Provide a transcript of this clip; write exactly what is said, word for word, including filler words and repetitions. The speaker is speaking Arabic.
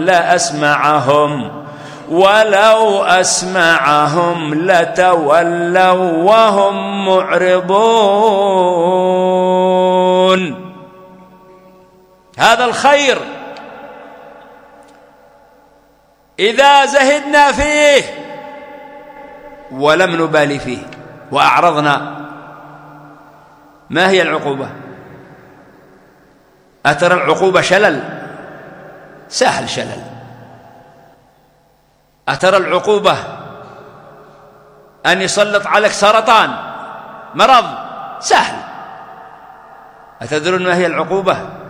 لا أسمعهم ولو أسمعهم لتولوا وهم معرضون. هذا الخير إذا زهدنا فيه ولم نبالي فيه وأعرضنا، ما هي العقوبة؟ أترى العقوبة شلل؟ سهل شلل. أترى العقوبة أن يسلط عليك سرطان مرض؟ سهل. أتدرون ما هي العقوبة؟